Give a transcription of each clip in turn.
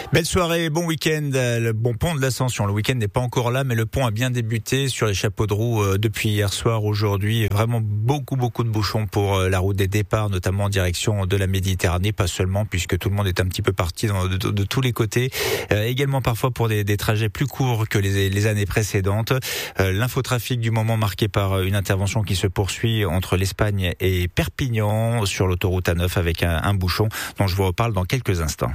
Belle soirée, bon week-end, le bon pont de l'Ascension. Le week-end n'est pas encore là, mais le pont a bien débuté sur les chapeaux de roue depuis hier soir. Aujourd'hui, vraiment beaucoup de bouchons pour la route des départs, notamment en direction de la Méditerranée, pas seulement, puisque tout le monde est un petit peu parti de tous les côtés. Également parfois pour des trajets plus courts que les années précédentes. L'infotrafic du moment marqué par une intervention qui se poursuit entre l'Espagne et Perpignan sur l'autoroute A9 avec un bouchon dont je vous reparle dans quelques instants.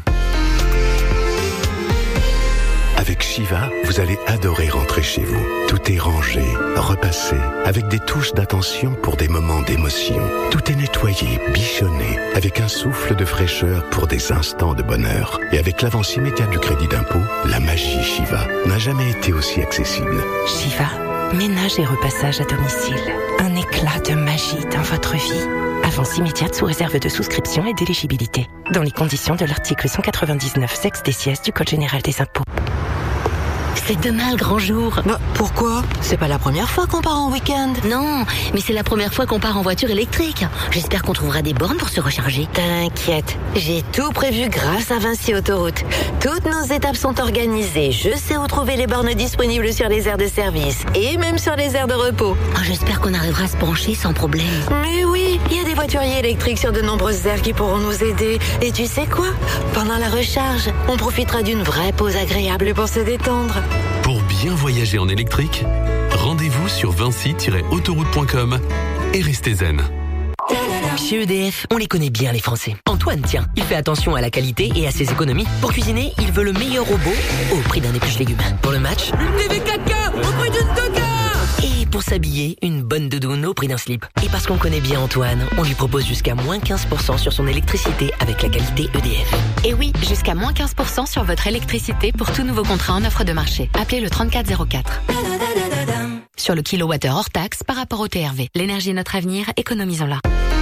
Avec Shiva, vous allez adorer rentrer chez vous. Tout est rangé, repassé, avec des touches d'attention pour des moments d'émotion. Tout est nettoyé, bichonné, avec un souffle de fraîcheur pour des instants de bonheur. Et avec l'avance immédiate du crédit d'impôt, la magie Shiva n'a jamais été aussi accessible. Shiva, ménage et repassage à domicile. Un éclat de magie dans votre vie. Avance immédiate sous réserve de souscription et d'éligibilité. Dans les conditions de l'article 199 sexe des sièges du Code général des impôts. C'est demain le grand jour. Bah, pourquoi ? C'est pas la première fois qu'on part en week-end. Non, mais c'est la première fois qu'on part en voiture électrique. J'espère qu'on trouvera des bornes pour se recharger. T'inquiète, j'ai tout prévu grâce à Vinci Autoroute. Toutes nos étapes sont organisées. Je sais où trouver les bornes disponibles sur les aires de service et même sur les aires de repos. Oh, j'espère qu'on arrivera à se pencher sans problème. Mais oui, il y a des voituriers électriques sur de nombreuses aires qui pourront nous aider. Et tu sais quoi ? Pendant la recharge, on profitera d'une vraie pause agréable pour se détendre. Pour bien voyager en électrique, rendez-vous sur vinci-autoroute.com et restez zen. Chez EDF, on les connaît bien les Français. Antoine, tiens, il fait attention à la qualité et à ses économies. Pour cuisiner, il veut le meilleur robot au prix d'un épluche légumes. Pour le match, une TV 4K au prix d'une Toka. Et pour s'habiller, une bonne doudoune au prix d'un slip. Et parce qu'on connaît bien Antoine, on lui propose jusqu'à moins 15% sur son électricité avec la qualité EDF. Et oui, jusqu'à moins 15% sur votre électricité pour tout nouveau contrat en offre de marché. Appelez le 3404. Sur le kilowattheure hors taxe par rapport au TRV. L'énergie est notre avenir, économisons-la.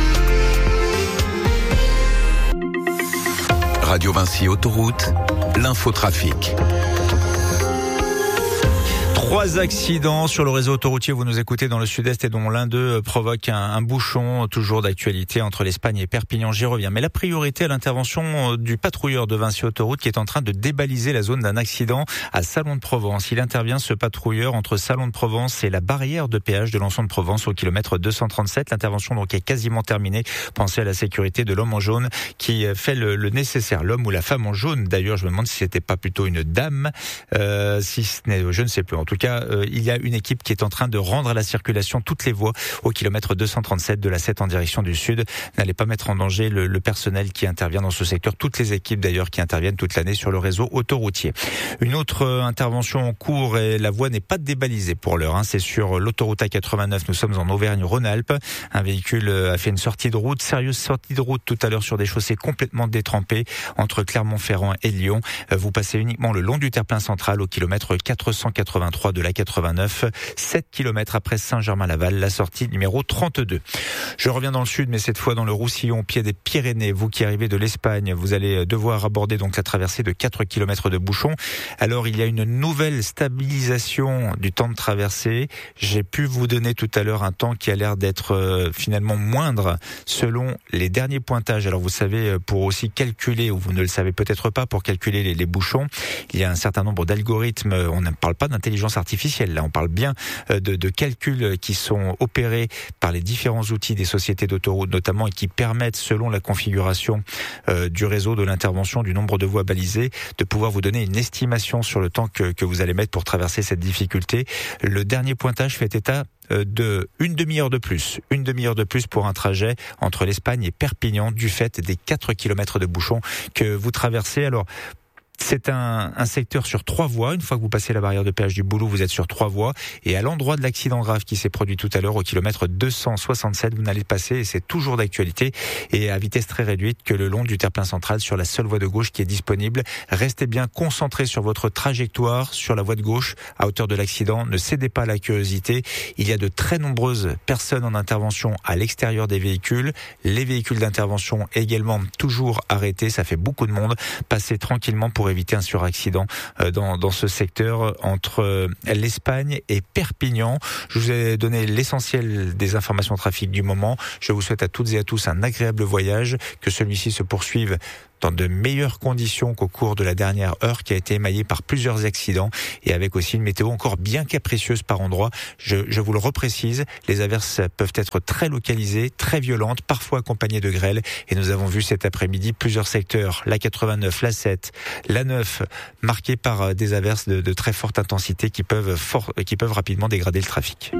Radio Vinci Autoroute, l'infotrafic. 3 accidents sur le réseau autoroutier, vous nous écoutez dans le sud-est et dont l'un d'eux provoque un bouchon, toujours d'actualité entre l'Espagne et Perpignan, j'y reviens. Mais la priorité à l'intervention du patrouilleur de Vinci Autoroute qui est en train de débaliser la zone d'un accident à Salon de Provence. Il intervient, ce patrouilleur, entre Salon de Provence et la barrière de péage de Lançon de Provence au kilomètre 237. L'intervention donc est quasiment terminée. Pensez à la sécurité de l'homme en jaune qui fait le nécessaire. L'homme ou la femme en jaune, d'ailleurs, je me demande si c'était pas plutôt une dame, si ce n'est, je ne sais plus. En tout cas, il y a une équipe qui est en train de rendre à la circulation toutes les voies au kilomètre 237 de la 7 en direction du sud. N'allez pas mettre en danger le personnel qui intervient dans ce secteur. Toutes les équipes d'ailleurs qui interviennent toute l'année sur le réseau autoroutier. Une autre intervention en cours et la voie n'est pas débalisée pour l'heure. C'est sur l'autoroute A89. Nous sommes en Auvergne-Rhône-Alpes. Un véhicule a fait une sortie de route, sérieuse sortie de route tout à l'heure sur des chaussées complètement détrempées entre Clermont-Ferrand et Lyon. Vous passez uniquement le long du terre-plein central au kilomètre 483 de la 89, 7 km après Saint-Germain-Laval, la sortie numéro 32. Je reviens dans le sud, mais cette fois dans le Roussillon, au pied des Pyrénées. Vous qui arrivez de l'Espagne, vous allez devoir aborder donc la traversée de 4 km de bouchons. Alors, il y a une nouvelle stabilisation du temps de traversée. J'ai pu vous donner tout à l'heure un temps qui a l'air d'être finalement moindre selon les derniers pointages. Alors, vous savez, pour aussi calculer, ou vous ne le savez peut-être pas, pour calculer les bouchons, il y a un certain nombre d'algorithmes. On ne parle pas d'intelligence artificielle. Là, on parle bien de calculs qui sont opérés par les différents outils des sociétés d'autoroutes notamment et qui permettent, selon la configuration du réseau, de l'intervention, du nombre de voies balisées, de pouvoir vous donner une estimation sur le temps que vous allez mettre pour traverser cette difficulté. Le dernier pointage fait état de une demi-heure de plus. Une demi-heure de plus pour un trajet entre l'Espagne et Perpignan du fait des 4 km de bouchons que vous traversez. Alors, c'est un secteur sur 3 voies. Une fois que vous passez la barrière de péage du Boulou, vous êtes sur 3 voies. Et à l'endroit de l'accident grave qui s'est produit tout à l'heure, au kilomètre 267, vous n'allez passer, et c'est toujours d'actualité, et à vitesse très réduite, que le long du terre-plein central, sur la seule voie de gauche qui est disponible. Restez bien concentrés sur votre trajectoire, sur la voie de gauche, à hauteur de l'accident. Ne cédez pas à la curiosité. Il y a de très nombreuses personnes en intervention à l'extérieur des véhicules. Les véhicules d'intervention également toujours arrêtés. Ça fait beaucoup de monde. Passez tranquillement pour éviter un suraccident dans ce secteur entre l'Espagne et Perpignan. Je vous ai donné l'essentiel des informations trafic du moment. Je vous souhaite à toutes et à tous un agréable voyage, que celui-ci se poursuive dans de meilleures conditions qu'au cours de la dernière heure qui a été émaillée par plusieurs accidents et avec aussi une météo encore bien capricieuse par endroits. Je vous le reprécise, les averses peuvent être très localisées, très violentes, parfois accompagnées de grêle et nous avons vu cet après-midi plusieurs secteurs, la 89, la 7, la 9, marqués par des averses de très forte intensité qui peuvent rapidement dégrader le trafic.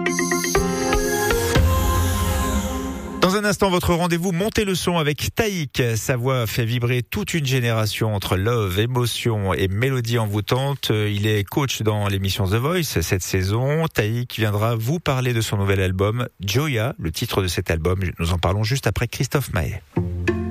Dans un instant, votre rendez-vous Montez le son avec Taïk. Sa voix fait vibrer toute une génération entre love, émotion et mélodie envoûtante. Il est coach dans l'émission The Voice cette saison. Taïk viendra vous parler de son nouvel album, Joya, le titre de cet album. Nous en parlons juste après Christophe Maé.